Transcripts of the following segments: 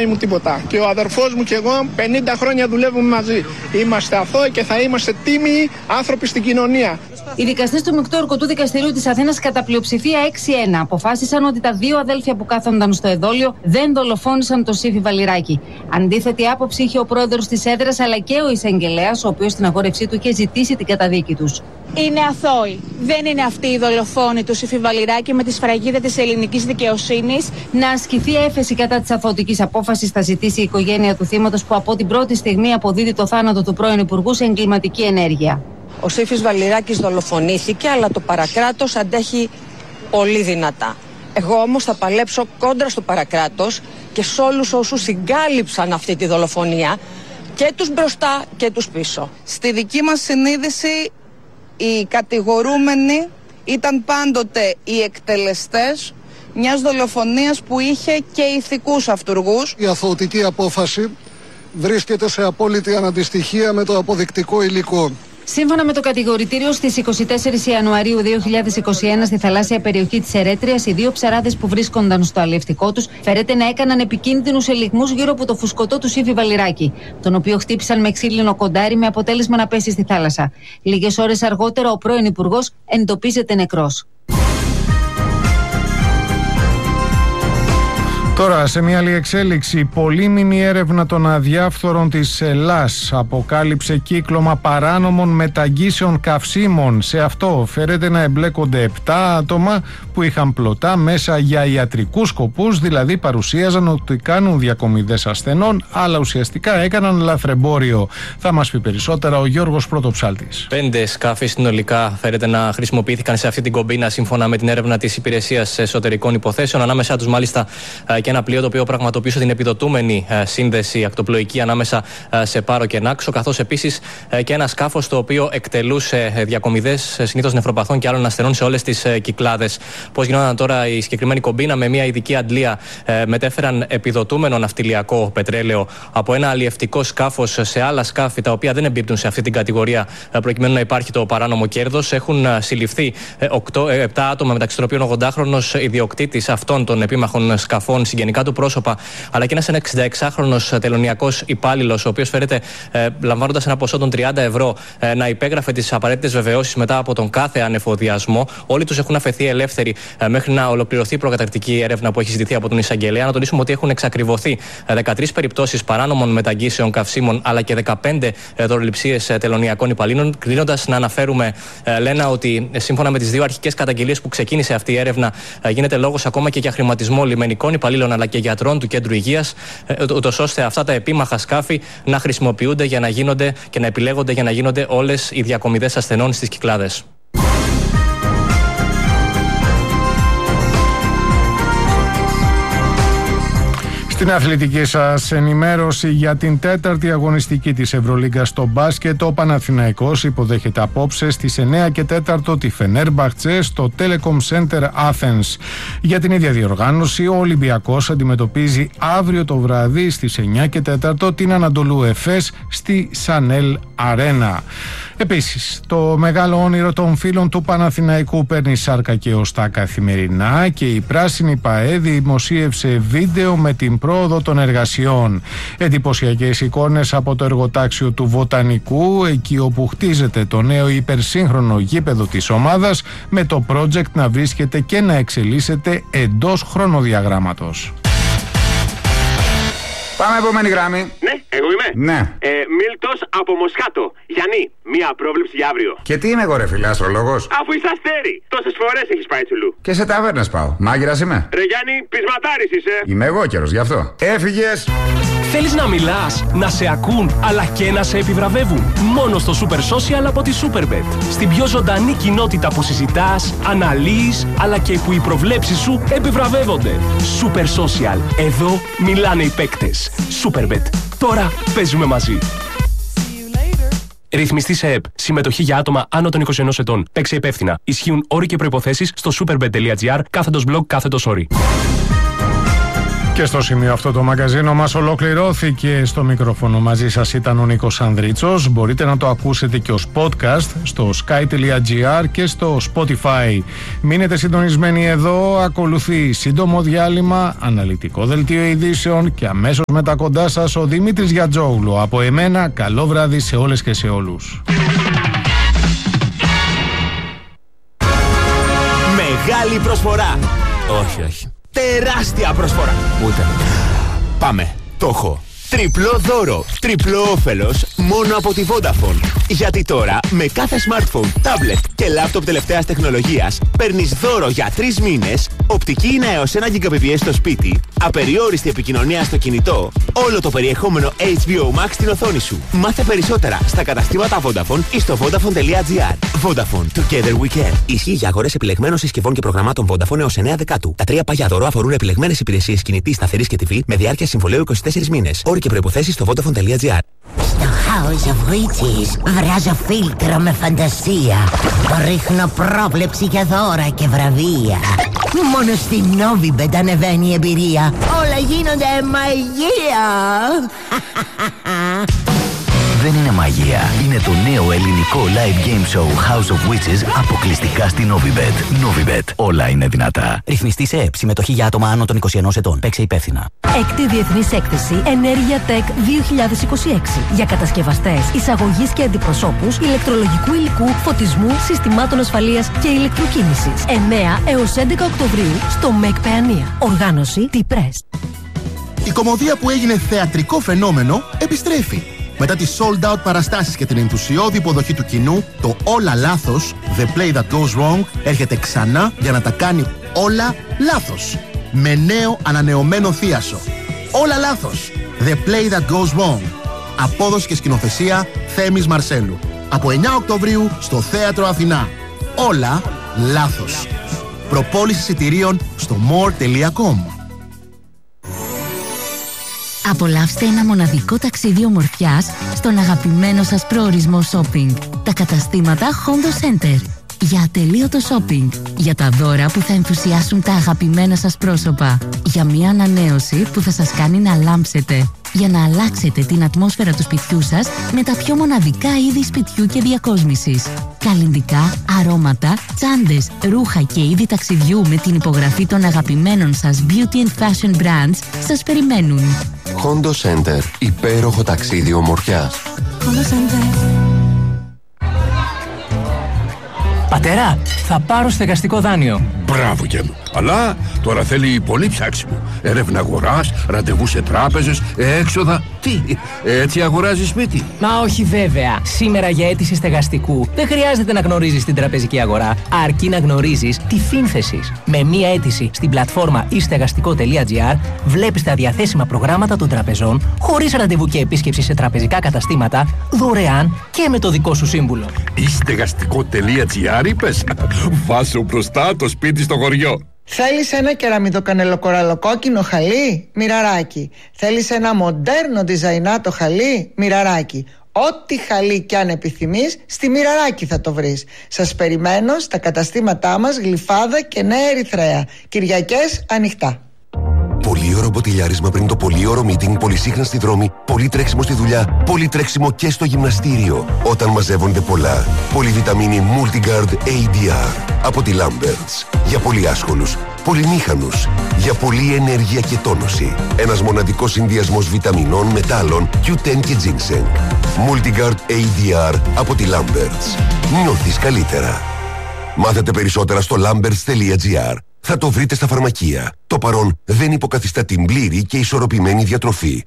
ζωή μου τίποτα. Και ο αδερφός μου και εγώ 50 χρόνια δουλεύουμε μαζί. Είμαστε αθώοι και θα είμαστε τίμιοι άνθρωποι στην κοινωνία. Οι δικαστές του Μεικτού Ορκωτού Δικαστηρίου της Αθήνας κατά πλειοψηφία 6-1 αποφάσισαν ότι τα δύο αδέλφια που κάθονταν στο εδόλιο δεν δολοφόνησαν τον Σύφη Βαλιράκη. Αντίθετη άποψη είχε ο πρόεδρος της έδρας αλλά και ο εισαγγελέας, ο οποίος στην αγόρευσή του είχε ζητήσει την καταδίκη τους. Είναι αθώοι. Δεν είναι αυτοί οι δολοφόνοι του Σύφη Βαλιράκη με τη σφραγίδα της ελληνικής δικαιοσύνης. Να ασκηθεί έφεση κατά της αθωωτικής απόφασης θα ζητήσει η οικογένεια του θύματος, που από την πρώτη στιγμή αποδίδει το θάνατο του πρώην Υπουργού σε εγκληματική ενέργεια. Ο Σύφης Βαλιράκης δολοφονήθηκε, αλλά το παρακράτος αντέχει πολύ δυνατά. Εγώ όμως θα παλέψω κόντρα στο παρακράτος και σε όλους όσους συγκάλυψαν αυτή τη δολοφονία, και τους μπροστά και τους πίσω. Στη δική μας συνείδηση οι κατηγορούμενοι ήταν πάντοτε οι εκτελεστές μιας δολοφονίας που είχε και ηθικούς αυτουργούς. Η αθωωτική απόφαση βρίσκεται σε απόλυτη αναντιστοιχία με το αποδεικτικό υλικό. Σύμφωνα με το κατηγορητήριο, στις 24 Ιανουαρίου 2021 στη θαλάσσια περιοχή της Ερέτριας, οι δύο ψαράδες που βρίσκονταν στο αλλιευτικό τους φέρεται να έκαναν επικίνδυνους ελιγμούς γύρω από το φουσκωτό του Σύφη Βαλιράκη, τον οποίο χτύπησαν με ξύλινο κοντάρι με αποτέλεσμα να πέσει στη θάλασσα. Λίγες ώρες αργότερα, ο πρώην Υπουργός εντοπίζεται νεκρός. Τώρα, σε μια άλλη εξέλιξη, πολύμηνη έρευνα των αδιάφθορων της Ελλάς αποκάλυψε κύκλωμα παράνομων μεταγγίσεων καυσίμων. Σε αυτό φέρεται να εμπλέκονται 7 άτομα που είχαν πλωτά μέσα για ιατρικούς σκοπούς, δηλαδή παρουσίαζαν ότι κάνουν διακομιδές ασθενών, αλλά ουσιαστικά έκαναν λαθρεμπόριο. Θα μας πει περισσότερα ο Γιώργος Πρωτοψάλτης. 5 σκάφη συνολικά φέρεται να χρησιμοποιήθηκαν σε αυτή την κομπίνα, σύμφωνα με την έρευνα της Υπηρεσίας Εσωτερικών Υποθέσεων. Ανάμεσά τους, μάλιστα, και ένα πλοίο το οποίο πραγματοποιούσε την επιδοτούμενη σύνδεση ακτοπλοϊκή ανάμεσα σε Πάρο και Νάξο, καθώς επίσης και ένα σκάφος το οποίο εκτελούσε διακομιδές συνήθως νευροπαθών και άλλων ασθενών σε όλες τις Κυκλάδες. Πώς γινόταν τώρα η συγκεκριμένη κομπίνα? Με μια ειδική αντλία μετέφεραν επιδοτούμενο ναυτιλιακό πετρέλαιο από ένα αλλιευτικό σκάφος σε άλλα σκάφη τα οποία δεν εμπίπτουν σε αυτή την κατηγορία, προκειμένου να υπάρχει το παράνομο κέρδος. Έχουν συλληφθεί 7 άτομα, μεταξύ των οποίων 80χρονος ιδιοκτήτης αυτών των επίμαχων σκαφών, συγγενικά του πρόσωπα, αλλά και ένας 66χρονος τελωνιακός υπάλληλος, ο οποίος φέρεται, λαμβάνοντας ένα ποσό των 30 ευρώ, να υπέγραφε τις απαραίτητες βεβαιώσεις μετά από τον κάθε ανεφοδιασμό. Όλοι τους έχουν αφαιθεί ελεύθεροι μέχρι να ολοκληρωθεί η προκαταρκτική έρευνα που έχει ζητηθεί από τον εισαγγελέα. Να τονίσουμε ότι έχουν εξακριβωθεί 13 περιπτώσεις παράνομων μεταγγίσεων καυσίμων, αλλά και 15 δωροληψίες τελωνιακών υπαλλήλων. Κλείνοντας, να αναφέρουμε, λένε ότι σύμφωνα με τις δύο αρχικές καταγγελίες που ξεκίνησε αυτή η έρευνα, γίνεται λόγος ακόμα και για χρηματισμό λιμενικών υπαλλήλων αλλά και γιατρών του Κέντρου Υγείας, ούτως ώστε αυτά τα επίμαχα σκάφη να χρησιμοποιούνται για να γίνονται και να επιλέγονται για να γίνονται όλες οι διακομιδές ασθενών στις Κυκλάδες. Στην αθλητική σας ενημέρωση για την 4η αγωνιστική της Ευρωλίγκας στο μπάσκετ, ο Παναθηναϊκός υποδέχεται απόψε στις 9 και 4 τη Φενέρμπαχτσε στο Telecom Center Athens. Για την ίδια διοργάνωση, ο Ολυμπιακός αντιμετωπίζει αύριο το βράδυ στις 9 και 4 την Ανατολού Εφές στη Σανέλ Αρένα. Επίσης, το μεγάλο όνειρο των φίλων του Παναθηναϊκού παίρνει σάρκα και οστά καθημερινά και η Πράσινη ΠΑΕ δημοσίευσε βίντεο με την πρόοδο των εργασιών. Εντυπωσιακές εικόνες από το εργοτάξιο του Βοτανικού, εκεί όπου χτίζεται το νέο υπερσύγχρονο γήπεδο της ομάδας, με το project να βρίσκεται και να εξελίσσεται εντός χρονοδιαγράμματος. Πάμε επόμενη γράμμη. Ναι, εγώ είμαι. Ναι. Μίλτος από Μοσχάτο. Γιάννη, μία πρόβλεψη για αύριο. Και τι είμαι εγώ, ρε φίλε, αστρολόγος? Αφού είσαι αστέρι. Τόσες φορές έχεις πάει τσουλού. Και σε ταβέρνες πάω. Μάγειρας είμαι. Ρε Γιάννη, πεισματάρης είσαι. Είμαι εγώ καιρος, γι' αυτό. Έφυγες. Θέλεις να μιλάς, να σε ακούν, αλλά και να σε επιβραβεύουν? Μόνο στο Super Social από τη Superbet. Στην πιο ζωντανή κοινότητα που συζητάς, αναλύεις, αλλά και που οι προβλέψεις σου επιβραβεύονται. Super Social. Εδώ μιλάνε οι παίκτες. Superbet. Τώρα παίζουμε μαζί. Ρυθμιστή σε ΕΠ. Συμμετοχή για άτομα άνω των 21 ετών. Παίξε υπεύθυνα. Ισχύουν όροι και προϋποθέσεις στο superbet.gr /blog/όροι. Και στο σημείο αυτό το μαγκαζίνο μας ολοκληρώθηκε. Στο μικρόφωνο μαζί σας ήταν ο Νίκος Ανδρίτσος. Μπορείτε να το ακούσετε και ως podcast στο sky.gr και στο Spotify. Μείνετε συντονισμένοι εδώ. Ακολουθεί σύντομο διάλειμμα, αναλυτικό δελτίο ειδήσεων και αμέσως μετά κοντά σας ο Δημήτρης Γιατζόγλου. Από εμένα, καλό βράδυ σε όλες και σε όλους. Μεγάλη προσφορά. Όχι. Τεράστια προσφορά. Ούτε. Πάμε. Το έχω. Τριπλό δώρο, τριπλό όφελος μόνο από τη Vodafone. Γιατί τώρα με κάθε smartphone, tablet και laptop τελευταίας τεχνολογίας παίρνεις δώρο για 3 μήνες, οπτική είναι έως 1 Gbps στο σπίτι, απεριόριστη επικοινωνία στο κινητό, όλο το περιεχόμενο HBO Max στην οθόνη σου. Μάθε περισσότερα στα καταστήματα Vodafone ή στο Vodafone.gr. Vodafone, together we can. Ισχύει για αγορές επιλεγμένων συσκευών και προγραμμάτων Vodafone έως 9 Δεκάτου. Τα 3 παγιά δώρο αφορούν επιλεγμένες υπηρεσίες κινητής, σταθερής και TV με διάρκεια συμβολαίου 24 μήνες. Όροι και προϋποθέσεις στο Vodafone.gr. Στο House of Witches βράζω φίλτρο με φαντασία. Ρίχνω πρόβλεψη για δώρα και βραβεία. Μόνο στην Novibet ανεβαίνει η εμπειρία. Όλα γίνονται μαγεία. Δεν είναι μαγεία. Είναι το νέο ελληνικό live game show House of Witches αποκλειστικά στη Novibet. Novibet. Όλα είναι δυνατά. Ρυθμιστή σε ΕΕΠ. Συμμετοχή για άτομα άνω των 21 ετών. Παίξε υπεύθυνα. Έκτη Διεθνής Έκθεση Ενέργεια Tech 2026. Για κατασκευαστές, εισαγωγής και αντιπροσώπους ηλεκτρολογικού υλικού, φωτισμού, συστημάτων ασφαλείας και ηλεκτροκίνησης. 9 έως 11 Οκτωβρίου στο ΜΕΚ Παιανία. Οργάνωση T-Press. Η κομμωδία που έγινε θεατρικό φαινόμενο επιστρέφει. Μετά τις sold out παραστάσεις και την ενθουσιώδη υποδοχή του κοινού, το Όλα Λάθος, The Play That Goes Wrong, έρχεται ξανά για να τα κάνει όλα λάθος. Με νέο ανανεωμένο θίασο. Όλα Λάθος, The Play That Goes Wrong. Απόδοση και σκηνοθεσία Θέμης Μαρσέλου. Από 9 Οκτωβρίου στο Θέατρο Αθηνά. Όλα Λάθος. Προπόληση εισιτηρίων στο more.com. Απολαύστε ένα μοναδικό ταξίδι ομορφιάς στον αγαπημένο σας προορισμό shopping. Τα καταστήματα Hondo Center. Για ατελείωτο shopping. Για τα δώρα που θα ενθουσιάσουν τα αγαπημένα σας πρόσωπα. Για μια ανανέωση που θα σας κάνει να λάμψετε. Για να αλλάξετε την ατμόσφαιρα του σπιτιού σας με τα πιο μοναδικά είδη σπιτιού και διακόσμησης. Καλλυντικά, αρώματα, τσάντες, ρούχα και είδη ταξιδιού με την υπογραφή των αγαπημένων σας beauty and fashion brands σας περιμένουν. Hondo Center. Υπέροχο ταξίδι ομορφιάς. Hondo Center. Πατέρα, θα πάρω στεγαστικό δάνειο. Μπράβο και μου. Αλλά τώρα θέλει πολύ ψάξιμο. Έρευνα αγοράς, ραντεβού σε τράπεζες, έξοδα. Τι, έτσι αγοράζεις σπίτι? Μα όχι βέβαια. Σήμερα για αίτηση στεγαστικού δεν χρειάζεται να γνωρίζεις την τραπεζική αγορά, αρκεί να γνωρίζεις τη φύνθεσης. Με μία αίτηση στην πλατφόρμα istεγαστικό.gr βλέπεις τα διαθέσιμα προγράμματα των τραπεζών, χωρίς ραντεβού και επίσκεψη σε τραπεζικά καταστήματα, δωρεάν και με το δικό σου σύμβουλο. Istεγαστικό.gr είπες? Βάσω μπροστά το σπίτι στο χωριό. Θέλεις ένα κεραμιδοκανελοκοραλοκόκκινο χαλί? Μοιραράκι. Θέλεις ένα μοντέρνο διζαϊνάτο χαλί? Μοιραράκι. Ό,τι χαλί κι αν επιθυμείς, στη Μοιραράκι θα το βρεις. Σας περιμένω στα καταστήματά μας Γλυφάδα και Νέα Ερυθρέα. Κυριακές ανοιχτά. Πολύωρο μποτιλιάρισμα πριν το πολύωρο meeting, πολυσύχνα στη δρόμη, πολύ τρέξιμο στη δουλειά, πολύ τρέξιμο και στο γυμναστήριο. Όταν μαζεύονται πολλά. Πολυβιταμίνη Multigard ADR από τη Lamberts. Για πολύ άσχολους, πολυμήχανους, για πολλή ενέργεια και τόνωση. Ένας μοναδικός συνδυασμός βιταμινών, μετάλλων, Q10 και ginseng. Multigard ADR από τη Lamberts. Νιώθεις καλύτερα. Μάθετε περισσότερα στο lamberts.gr. Θα το βρείτε στα φαρμακεία. Το παρόν δεν υποκαθιστά την πλήρη και ισορροπημένη διατροφή.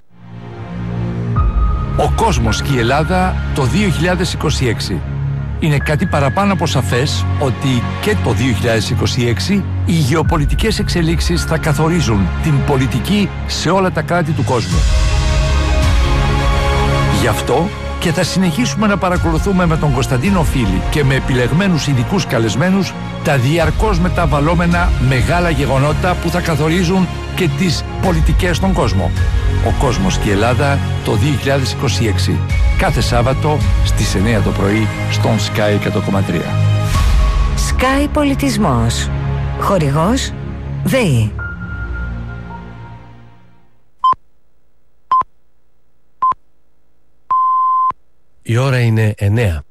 Ο κόσμος και η Ελλάδα το 2026. Είναι κάτι παραπάνω από σαφές ότι και το 2026 οι γεωπολιτικές εξελίξεις θα καθορίζουν την πολιτική σε όλα τα κράτη του κόσμου. Γι' αυτό και θα συνεχίσουμε να παρακολουθούμε με τον Κωνσταντίνο Φίλη και με επιλεγμένους ειδικούς καλεσμένους τα διαρκώς μεταβαλλόμενα μεγάλα γεγονότα που θα καθορίζουν και τις πολιτικές στον κόσμο. Ο κόσμος και η Ελλάδα το 2026. Κάθε Σάββατο στις 9 το πρωί στον Sky 100,3. Sky Πολιτισμός. Χορηγός ΔΕΗ. Η ώρα είναι 9.